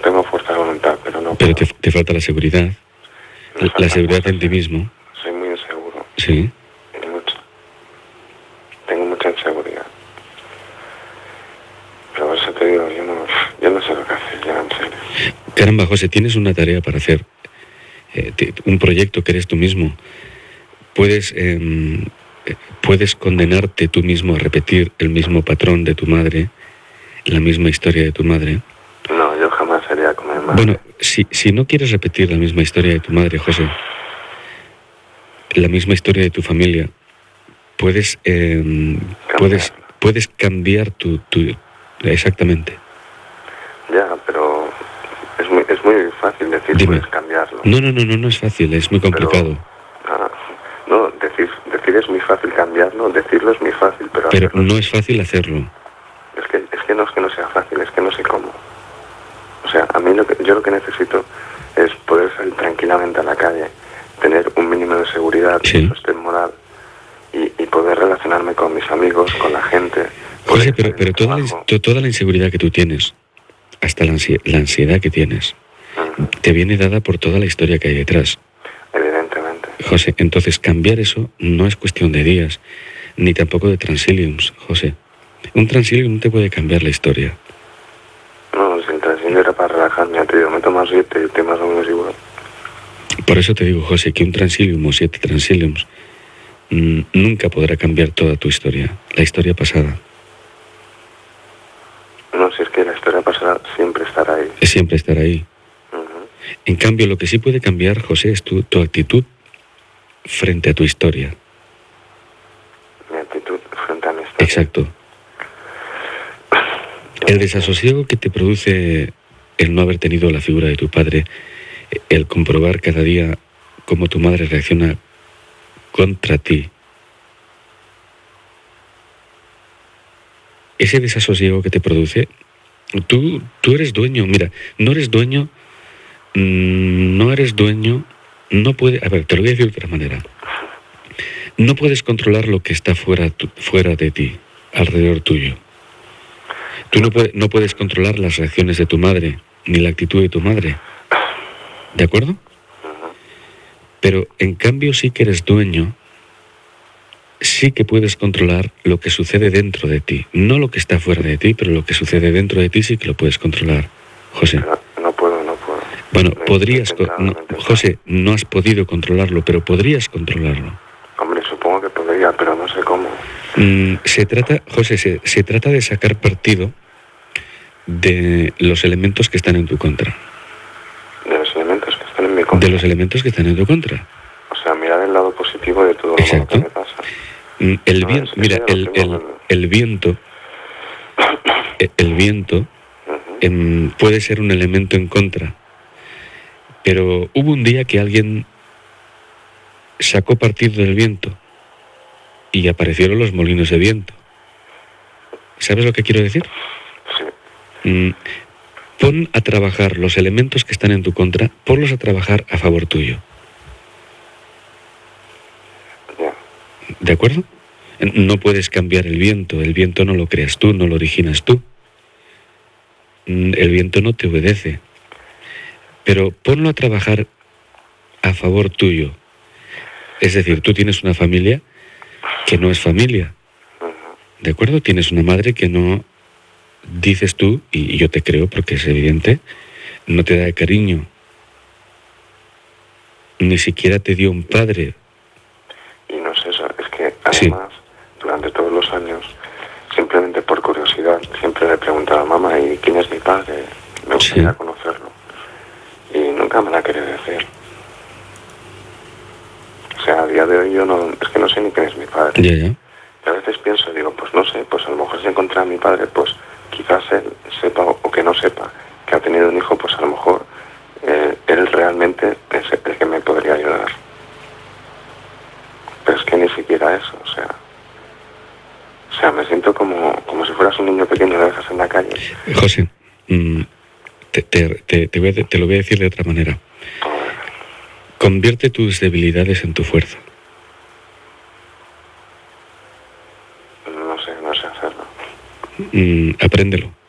tengo fuerza de voluntad, pero no Pero puedo. te falta la seguridad, Me falta la seguridad en ti mucha- mismo. Soy muy inseguro, Sí. y mucho. Tengo mucha inseguridad. Pero por eso te digo, yo no sé lo que hacer ya, en serio. Caramba, José, tienes una tarea para hacer. Un proyecto que eres tú mismo. Puedes condenarte tú mismo a repetir el mismo patrón de tu madre, la misma historia de tu madre. No, yo jamás sería como mi madre. Bueno, si no quieres repetir la misma historia de tu madre, José, la misma historia de tu familia, puedes cambiar tu exactamente. Ya, pero es muy fácil decir Dime. puedes cambiarlo. No es fácil, es muy complicado. No, decir es muy fácil cambiarlo, decirlo es muy fácil, pero Pero hacerlo no es fácil hacerlo. es que no sea fácil, es que no sé cómo. O sea, a mí yo lo que necesito es poder salir tranquilamente a la calle, tener un mínimo de seguridad, Sí. sostén moral y poder relacionarme con mis amigos, con la gente. José, poder pero salir al trabajo. toda la inseguridad que tú tienes, hasta la ansiedad que tienes, te viene dada por toda la historia que hay detrás. Evidentemente. José, entonces cambiar eso no es cuestión de días, ni tampoco de transiliums, José. Un transilium no te puede cambiar la historia. No, si el transilio era para relajarme, ya te digo, me tomas 7 y estoy más o menos igual. Por eso te digo, José, que un transilium o 7 transiliums nunca podrá cambiar toda tu historia, la historia pasada. No, si es que la historia pasada siempre estará ahí. Es siempre estar ahí. Ujú. En cambio, lo que sí puede cambiar, José, es tu actitud frente a tu historia. Mi actitud frente a mi historia. Exacto. El desasosiego que te produce el no haber tenido la figura de tu padre, el comprobar cada día cómo tu madre reacciona contra ti, ese desasosiego que te produce, tú eres dueño. Mira, no eres dueño, no puede, a ver, te lo voy a decir de otra manera. No puedes controlar lo que está fuera de ti, alrededor tuyo. Tú no puedes controlar las reacciones de tu madre, ni la actitud de tu madre. ¿De acuerdo? Pero en cambio sí que eres dueño, sí que puedes controlar lo que sucede dentro de ti. No lo que está fuera de ti, pero lo que sucede dentro de ti sí que lo puedes controlar, José. Pero no puedo. Bueno, Lo he podrías... intentado, lo he intentado. José, no has podido controlarlo, pero podrías controlarlo. Hombre, supongo que podría, pero no sé cómo. José, se trata de sacar partido de los elementos que están en tu contra. De los elementos que están en mi contra. De los elementos que están en tu contra. O sea, mirar el lado positivo de todo lo malo Exacto. que me pasa. El No, viento, es que mira, ya lo tengo, el viento Ujú. puede ser un elemento en contra, pero hubo un día que alguien sacó partido del viento y aparecieron los molinos de viento. ¿Sabes lo que quiero decir? Sí. Pon a trabajar los elementos que están en tu contra, ponlos a trabajar a favor tuyo. Ya. ¿De acuerdo? No puedes cambiar el viento no lo creas tú, no lo originas tú. El viento no te obedece. Pero ponlo a trabajar a favor tuyo. Es decir, tú tienes una familia que no es familia. ¿De acuerdo? Tienes una madre que no, dices tú, y yo te creo porque es evidente, no te da cariño. Ni siquiera te dio un padre. Y no es eso, es que además, durante todos los años, simplemente por curiosidad, siempre le preguntaba a mamá, ¿y quién es mi padre? Me gustaría conocerlo. Y nunca me la ha querido decir. O sea, a día de hoy yo es que no sé ni quién es mi padre. Ya. Y a veces pienso, digo, pues no sé, pues a lo mejor si encontrara a mi padre, pues quizás él sepa o que no sepa que ha tenido un hijo, pues a lo mejor él realmente es el que me podría ayudar. Pero es que ni siquiera eso, o sea, me siento como si fueras un niño pequeño y lo dejas en la calle. José, te lo voy a decir de otra manera. Convierte tus debilidades en tu fuerza. No sé hacerlo. Apréndelo.